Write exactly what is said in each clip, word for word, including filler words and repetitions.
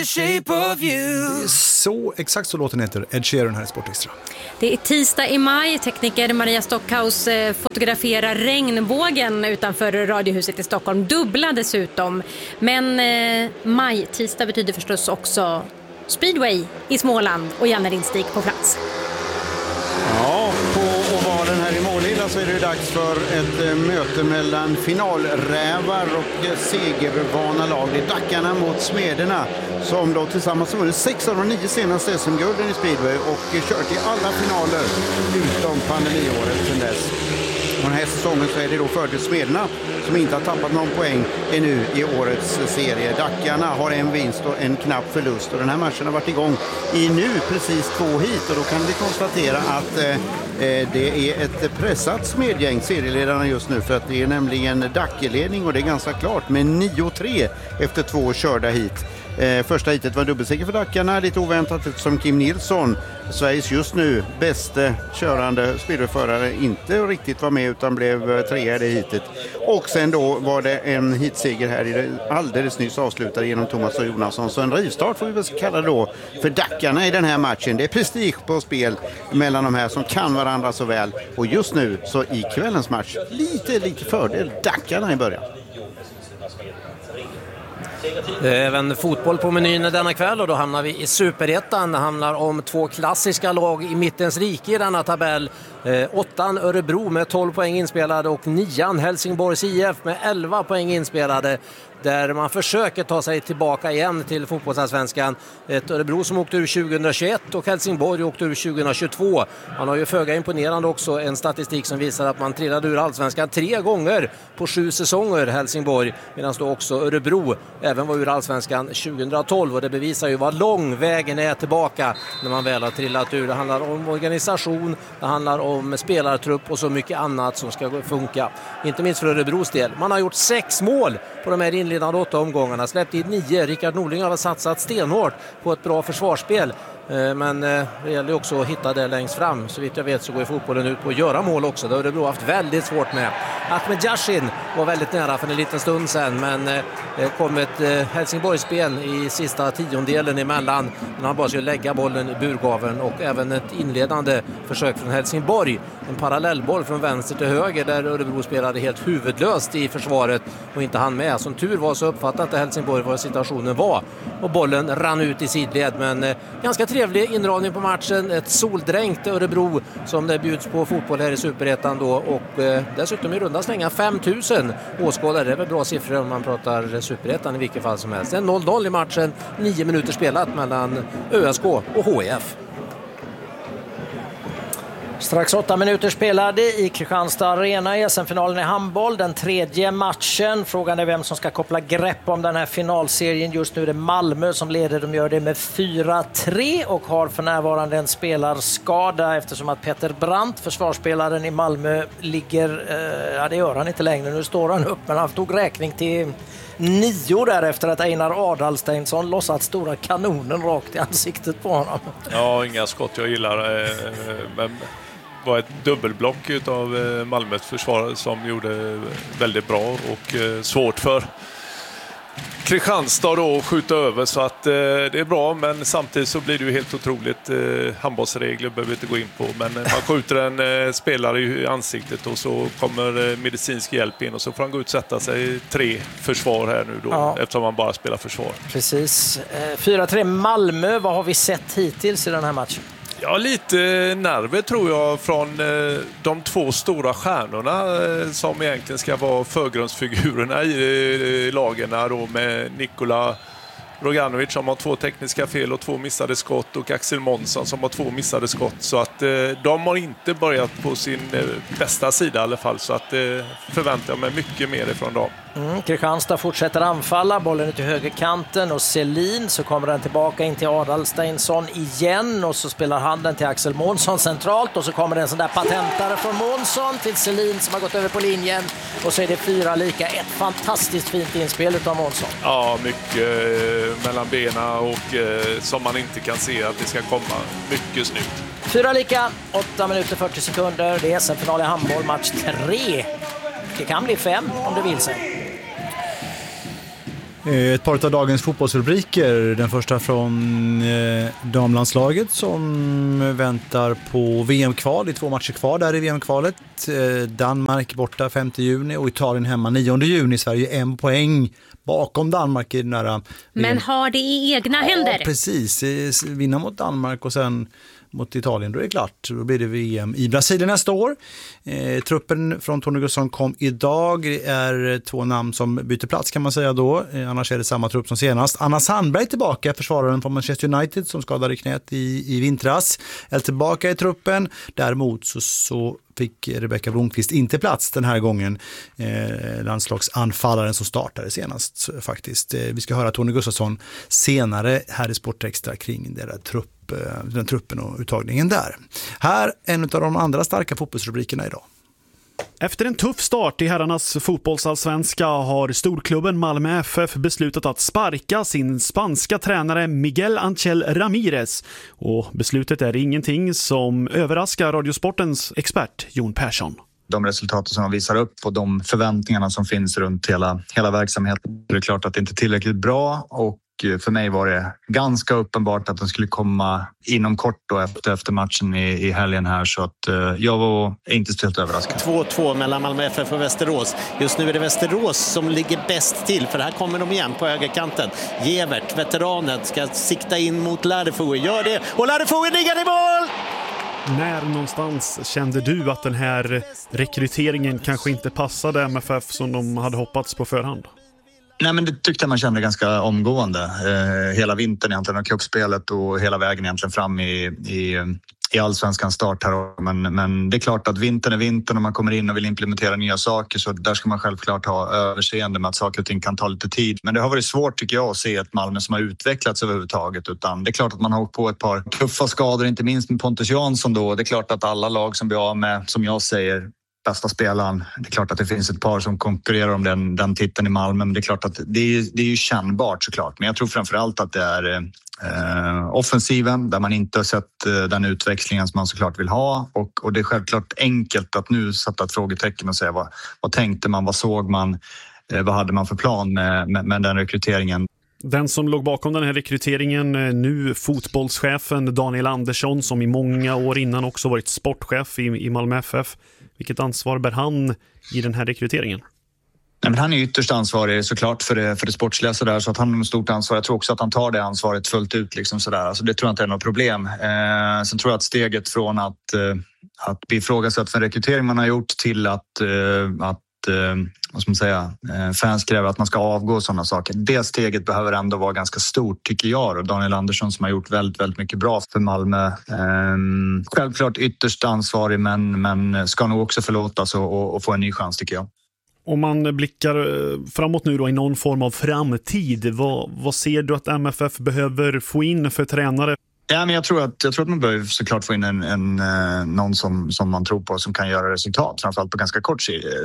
Shape of you. Så exakt så låten heter Ed Sheeran här i Sportextra. Det är tisdag i maj. Tekniker Maria Stockhaus fotograferar regnbågen utanför Radiohuset i Stockholm. Dubbla dessutom. Men eh, maj, tisdag betyder förstås också speedway i Småland och Janne Rindstig på plats. Ja, på ovalen här i Målilla så är det dags för ett möte mellan finalrävar och segervana lag. Det är Dackarna mot Smederna som då tillsammans vunnit sex av de nio senaste S M-gulden i speedway och kört i alla finaler utom pandemiåret sedan dess. Och den här säsongen så är det då fördel Smederna som inte har tappat någon poäng ännu i årets serie. Dackarna har en vinst och en knapp förlust och den här matchen har varit igång i nu precis två hit och då kan vi konstatera att eh, det är ett pressat Smedgäng, serieledarna just nu, för att det är nämligen Dackeledning och det är ganska klart med nio tre efter två körda hit. Eh, första hitet var dubbelseger för Dackarna, lite oväntat eftersom Kim Nilsson, Sveriges just nu bästa körande speedwayförare, inte riktigt var med utan blev trea i det hitet. Och sen då var det en hitseger här i det alldeles nyss avslutade genom Thomas och Jonasson. Så en rivstart får vi väl kalla det då för Dackarna i den här matchen. Det är prestige på spel mellan de här som kan varandra så väl. Och just nu så i kvällens match lite, lite fördel Dackarna i början. Även fotboll på menyn denna kväll och då hamnar vi i Superettan. Det handlar om två klassiska lag i mittens rike i denna tabell. Eh, åttan Örebro med tolv poäng inspelade och nian Helsingborgs I F med elva poäng inspelade. Där man försöker ta sig tillbaka igen till fotbollsallsvenskan. Ett Örebro som åkte ur tjugohundratjugoett och Helsingborg åkte ur tjugohundratjugotvå. Man har ju föga imponerande också en statistik som visar att man trillade ur allsvenskan tre gånger på sju säsonger Helsingborg. Medan då också Örebro även var ur allsvenskan tjugohundratolv och det bevisar ju vad lång vägen är tillbaka när man väl har trillat ur. Det handlar om organisation, det handlar om spelartrupp och så mycket annat som ska funka. Inte minst för Örebros del. Man har gjort sex mål på de här inledande åtta omgångarna. Släppt in nio. Rickard Norling har satsat stenhårt på ett bra försvarsspel. Men det gäller också att hitta det längst fram. Så vitt jag vet så går fotbollen ut på att göra mål också. Det har Örebro haft väldigt svårt med. Ahmed Yashin var väldigt nära för en liten stund sedan. Men det kom ett Helsingborgsben i sista tiondelen emellan. Men han bara skulle lägga bollen i burgaven. Och även ett inledande försök från Helsingborg. En parallellboll från vänster till höger där Örebro spelade helt huvudlöst i försvaret. Och inte han med. Som tur var så uppfattade inte Helsingborg vad situationen var. Och bollen rann ut i sidled. Men ganska trevlig inramning på matchen. Ett soldränkt Örebro som det bjuds på fotboll här i Superettan då. Och eh, dessutom i runda slänga fem tusen åskådare. Det är väl bra siffror om man pratar Superettan i vilket fall som helst. En noll noll i matchen. Nio minuter spelat mellan ÖSK och H I F. Strax åtta minuter spelade i Kristianstad Arena i S M-finalen i handboll. Den tredje matchen. Frågan är vem som ska koppla grepp om den här finalserien. Just nu är det Malmö som leder. De gör det med fyra tre och har för närvarande en spelarskada eftersom att Peter Brandt, försvarsspelaren i Malmö, ligger... Eh, ja, det gör han inte längre. Nu står han upp, men han tog räkning till nio därefter att Einar Adalsteinsson lossat stora kanonen rakt i ansiktet på honom. Ja, inga skott jag gillar. Eh, men... var ett dubbelblock av Malmös försvar som gjorde väldigt bra och svårt för Kristianstad då att skjuta över, så att det är bra, men samtidigt så blir det ju helt otroligt. Handbollsregler behöver vi inte gå in på, men man skjuter en spelare i ansiktet och så kommer medicinsk hjälp in och så får han gå ut och sätta sig tre försvar här nu då, ja. Eftersom man bara spelar försvar. Precis. fyra tre Malmö, vad har vi sett hittills i den här matchen? Ja, lite nerver tror jag från eh, de två stora stjärnorna eh, som egentligen ska vara förgrundsfigurerna i, i lagarna då, med Nikola Roganovic som har två tekniska fel och två missade skott och Axel Månsson som har två missade skott, så att eh, de har inte börjat på sin eh, bästa sida i alla fall, så att eh, förväntar jag mig mycket mer ifrån dem. Mm, Kristianstad fortsätter anfalla, bollen är till högerkanten och Selin, så kommer den tillbaka in till Adalsteinsson igen och så spelar han den till Axel Månsson centralt och så kommer det en sån där patentare från Månsson till Selin som har gått över på linjen och så är det fyra lika. Ett fantastiskt fint inspel utav Månsson. Ja, mycket eh, mellan bena och eh, som man inte kan se att det ska komma. Mycket snyggt. Fyra lika, åtta minuter fyrtio sekunder. Det är S M-final i handboll, match tre. Det kan bli fem om det vill sig. Ett par av dagens fotbollsrubriker. Den första från eh, damlandslaget som väntar på V M-kval. Det är två matcher kvar där i V M-kvalet. Eh, Danmark borta femte juni och Italien hemma nionde juni. Sverige en poäng bakom Danmark i den här V M. Men har det i egna händer? Ja, precis. Vinna mot Danmark och sen mot Italien, då är det klart. Då blir det V M i Brasilien nästa år. Eh, truppen från Tony Gustafsson kom idag. Det är två namn som byter plats kan man säga då. Eh, annars är det samma trupp som senast. Anna Sandberg tillbaka, försvararen från Manchester United som skadade knät i, i vintras. Är tillbaka i truppen. Däremot så, så fick Rebecka Blomqvist inte plats den här gången. Eh, landslagsanfallaren som startade senast faktiskt. Eh, vi ska höra Tony Gustafsson senare här i Sportextra kring det där trupp, den truppen och uttagningen där. Här en av de andra starka fotbollsrubrikerna idag. Efter en tuff start i herrarnas fotbollsallsvenska har storklubben Malmö F F beslutat att sparka sin spanska tränare Miguel Ángel Ramírez. Och beslutet är ingenting som överraskar Radiosportens expert Jon Persson. De resultat som de visar upp och de förväntningarna som finns runt hela, hela verksamheten. Det är klart att det inte är tillräckligt bra och för mig var det ganska uppenbart att den skulle komma inom kort då efter, efter matchen i, i helgen här, så att eh, jag var inte helt överraskad. två två mellan Malmö F F och Västerås. Just nu är det Västerås som ligger bäst till, för här kommer de igen på högerkanten. Gevert, veteranen, ska sikta in mot Ladefoged. Gör det, och Ladefoged ligger i mål! När någonstans kände du att den här rekryteringen kanske inte passade M F F som de hade hoppats på förhand? Nej, men det tyckte man kände ganska omgående. Eh, hela vintern egentligen och cupspelet och hela vägen egentligen fram i, i, i allsvenskans start här. Men, men det är klart att vintern är vintern och man kommer in och vill implementera nya saker, så där ska man självklart ha överseende med att saker och ting kan ta lite tid. Men det har varit svårt tycker jag att se ett Malmö som har utvecklats överhuvudtaget, utan det är klart att man har åkt på ett par tuffa skador, inte minst med Pontus Jansson då. Det är klart att alla lag som blir av med, som jag säger, bästa spelaren. Det är klart att det finns ett par som konkurrerar om den, den titeln i Malmö, men det är klart att det är, det är ju kännbart såklart. Men jag tror framförallt att det är eh, offensiven där man inte har sett eh, den utväxlingen som man såklart vill ha, och, och det är självklart enkelt att nu sätta ett frågetecken och säga vad, vad tänkte man, vad såg man, eh, vad hade man för plan med, med, med den rekryteringen. Den som låg bakom den här rekryteringen, nu fotbollschefen Daniel Andersson, som i många år innan också varit sportchef i, i Malmö F F. Vilket ansvar bär han i den här rekryteringen? Nej, men han är ytterst ansvarig såklart för det, för det sportsliga sådär, så att han har ett stort ansvar. Jag tror också att han tar det ansvaret fullt ut liksom sådär. Alltså, det tror jag inte är något problem. Eh, sen tror jag att steget från att, eh, att bli ifrågasatt för en rekrytering man har gjort till att, eh, att eh, vad ska man säga, eh, fans kräver att man ska avgå och sådana saker. Det steget behöver ändå vara ganska stort tycker jag. Och Daniel Andersson som har gjort väldigt, väldigt mycket bra för Malmö. Eh, självklart ytterst ansvarig, men, men ska nog också förlåtas och, och, och få en ny chans tycker jag. Om man blickar framåt nu då i någon form av framtid, vad, vad ser du att M F F behöver få in för tränare? Ja, men jag tror att jag tror att man behöver såklart få in en, en någon som som man tror på som kan göra resultat, framförallt på ganska kort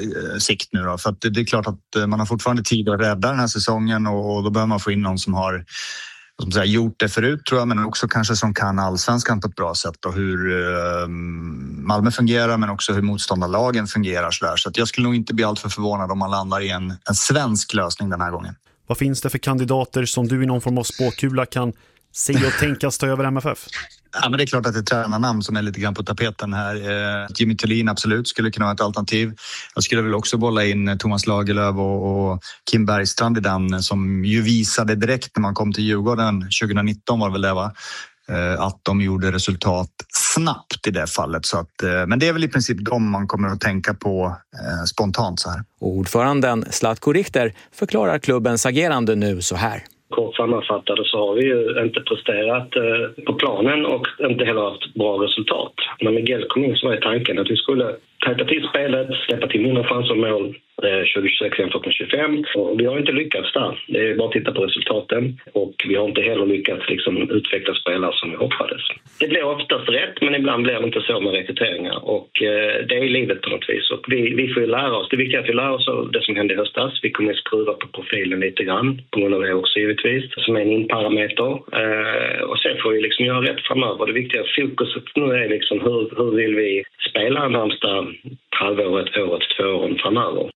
sikt nu då, för att det, det är klart att man har fortfarande tid att rädda den här säsongen, och, och då behöver man få in någon som har som säga, gjort det förut tror jag, men också kanske som kan allsvenskan på ett bra sätt och hur eh, Malmö fungerar, men också hur motståndarlagen fungerar så där. Så att jag skulle nog inte bli allt för förvånad om man landar i en, en svensk lösning den här gången. Vad finns det för kandidater som du i någon form av spåkula kan se och tänkas ta över M F F? Ja, men det är klart att det är tränarnamn som är lite grann på tapeten här. Eh, Jimmy Tillin absolut skulle kunna vara ett alternativ. Jag skulle väl också bolla in Thomas Lagerlöf och, och Kim Bergstrand i den, som ju visade direkt när man kom till Djurgården tjugonitton var väl det va? Eh, att de gjorde resultat snabbt i det fallet. Så att, eh, men det är väl i princip de man kommer att tänka på eh, spontant så här. Ordföranden Zlatko Richter förklarar klubbens agerande nu så här. Kort sammanfattade så har vi ju inte presterat eh, på planen och inte heller haft bra resultat. När Miguel kom in så var tanken att vi skulle tajta till spelet, släppa till mindre chanser och mål eh, tjugo tjugosex jämfört med tjugofem. Och vi har inte lyckats där. Det är bara att titta på resultaten, och vi har inte heller lyckats liksom, utveckla spelare som vi hoppades. Det blir oftast rätt, men ibland blir det inte så med rekryteringar, och eh, det är livet på något vis. Och vi, vi får ju lära oss. Det är viktigt att vi lär oss av det som hände i höstas. Vi kommer att skruva på profilen lite grann på grund av det också givetvis, som är en inparameter. Eh, och sen får vi liksom göra rätt framöver. Det viktiga fokuset nu är liksom hur, hur vill vi spela närmsta halvåret, året, två åren framöver.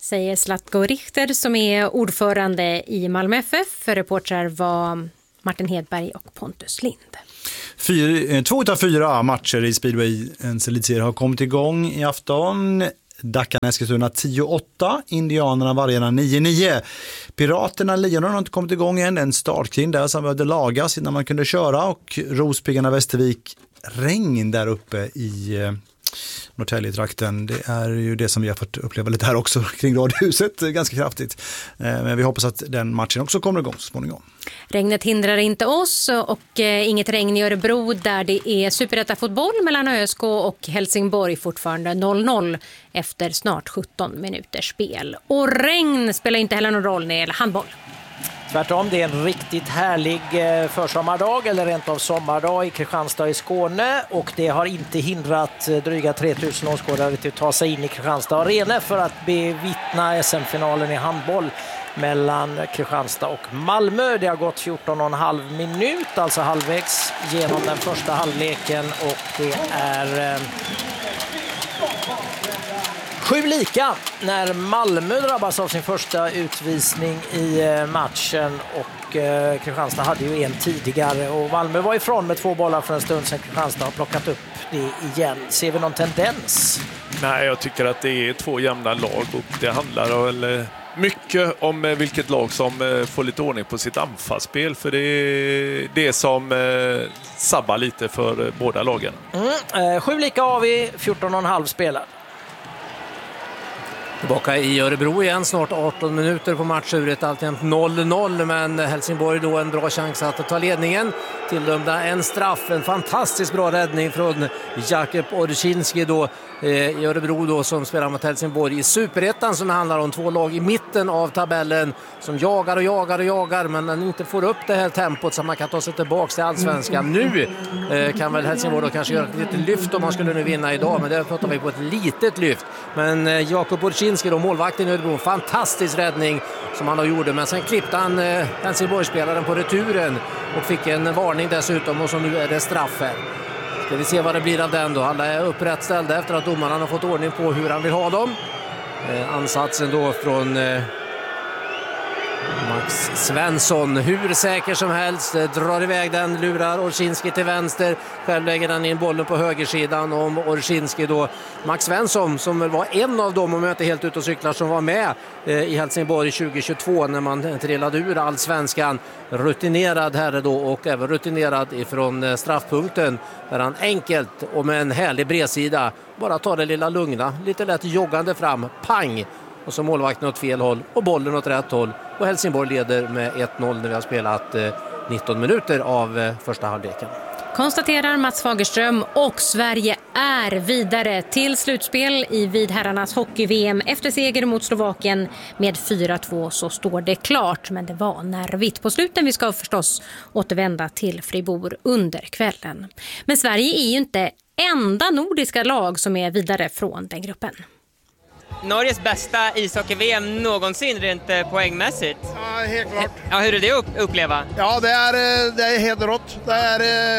säger Zlatko Richter som är ordförande i Malmö F F. För reportrar var Martin Hedberg och Pontus Lind. Fyr, två utav fyra matcher i Speedway elitserie har kommit igång i afton. Dackarna Eskilstuna tio åtta, Indianerna Vargarna nio nio. Piraterna Lejonen har inte kommit igång än. En startkring där som behövde lagas innan man kunde köra. Och Rospiggarna Västervik regn där uppe i eh, Norrtäljetrakten. Det är ju det som vi har fått uppleva lite här också kring radhuset ganska kraftigt. Eh, men vi hoppas att den matchen också kommer igång så småningom. Regnet hindrar inte oss och eh, inget regn i Örebro där det är superettan-fotboll mellan ÖSK och Helsingborg fortfarande noll noll efter snart sjutton minuters spel. Och regn spelar inte heller någon roll när det gäller handboll. Tvärtom, det är en riktigt härlig försommardag eller rent av sommardag i Kristianstad i Skåne och det har inte hindrat dryga tre tusen åskådare till att ta sig in i Kristianstad Arena för att bevittna S M-finalen i handboll mellan Kristianstad och Malmö. Det har gått fjorton och en halv minut, alltså halvvägs genom den första halvleken och det är... Eh, Sju lika när Malmö drabbas av sin första utvisning i matchen och eh, Kristianstad hade ju en tidigare och Malmö var ifrån med två bollar för en stund sedan. Kristianstad har plockat upp det igen. Ser vi någon tendens? Nej, jag tycker att det är två jämna lag och det handlar väl mycket om vilket lag som får lite ordning på sitt anfallsspel för det är det som eh, sabbar lite för båda lagen. Mm, eh, sju lika har vi, fjorton och en halv spelare. Tillbaka i Örebro igen, snart arton minuter på matchuret, alltjämt noll noll, men Helsingborg då en bra chans att ta ledningen. Tilldömda en straff, en fantastiskt bra räddning från Jakub Orszynski då eh, i Örebro då som spelar mot Helsingborg i Superettan som handlar om två lag i mitten av tabellen som jagar och jagar och jagar men man inte får upp det här tempot så man kan ta sig tillbaka till allsvenskan. Nu eh, kan väl Helsingborg då kanske göra ett litet lyft om man skulle nu vinna idag, men det pratar vi på ett litet lyft. Men eh, Jakub Orszynski då, målvakten i Örebro, fantastisk räddning som han har gjort, men sen klippte han eh, Helsingborgsspelaren på returen och fick en varning dessutom och så nu är det straff här. Ska vi se vad det blir av den då. Alla är upprättställda efter att domaren har fått ordning på hur han vill ha dem. Eh, ansatsen då från eh, Max Svensson, hur säker som helst, drar iväg den, lurar Orszynski till vänster, själv lägger den in bollen på högersidan om Orszynski då. Max Svensson som var en av dem, om jag inte helt ut och cyklar, som var med eh, i Helsingborg tjugo tjugotvå när man trillade ur allsvenskan, rutinerad herre då och även rutinerad ifrån eh, straffpunkten där han enkelt och med en härlig bredsida bara tar det lilla lugna, lite lätt joggande fram, pang! Och så målvakten åt fel håll och bollen åt rätt håll. Och Helsingborg leder med ett noll när vi har spelat eh, nitton minuter av eh, första halvleken. Konstaterar Mats Fagerström och Sverige är vidare till slutspel i vidherrarnas hockey-V M. Efter seger mot Slovakien med fyra två så står det klart, men det var nervigt på sluten. Vi ska förstås återvända till Fribourg under kvällen. Men Sverige är ju inte enda nordiska lag som är vidare från den gruppen. Norges bästa ishockey-V M någonsin rent poängmässigt. Ja, helt klart. Ja, hur är det att uppleva? Ja, det är, det är helt rått. Det är,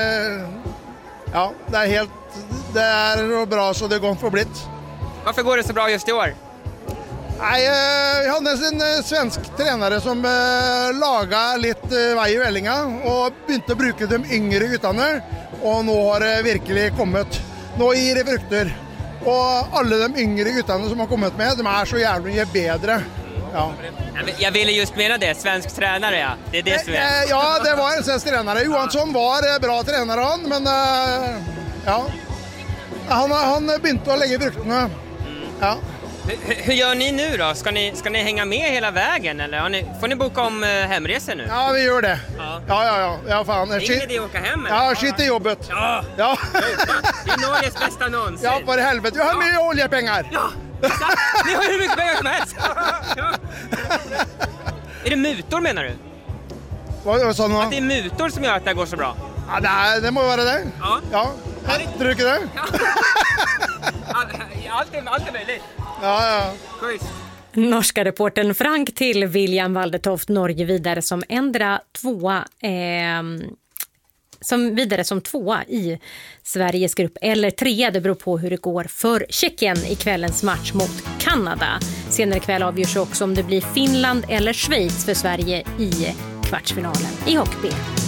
ja, det är helt det är bra så det går för blitt. Varför går det så bra just i år? Nej, vi hade en svensk tränare som lagade lite väg i vällinga och började bruka de yngre gutarna och nu har det verkligen kommit. Nu ger det frukter. Och alla de yngre gutarna som har kommit med, de är så jävla bättre. Ja. Jag ville just mena det, svensk tränare, ja. Det är det som är. Ja, det var en svensk tränare. Johansson var bra tränare han, men ja. Han han började att lägga frukterna. Ja. Hur, hur gör ni nu då? Ska ni, ska ni hänga med hela vägen eller har ni, får ni boka om uh, hemresor nu? Ja, vi gör det. Ja, ja, ja. ja. ja fan. Det är ingen idé att åka hem eller? Ja, shit i jobbet. Ja. Ja. Det är Norges bästa någonsin. Ja, för helvete. Vi har mycket ja. oljepengar. Ja, exakt. Ni har hur mycket pengar som helst. Ja. Är det mutor menar du? Vad sa du? Att det är mutor som gör att det går så bra? Ja, det, det må vara det. Ja. Ja. Tror du inte det? Ja. Allt, är, allt är möjligt. Ja, ja. Schysst. Norska reportern Frank till William Waldetoft, Norge vidare som ändra tvåa. Eh, som vidare som tvåa i Sveriges grupp, eller trea, det beror på hur det går för Tjeckien i kvällens match mot Kanada. Senare kväll avgörs också om det blir Finland eller Schweiz för Sverige i kvartsfinalen i hockey.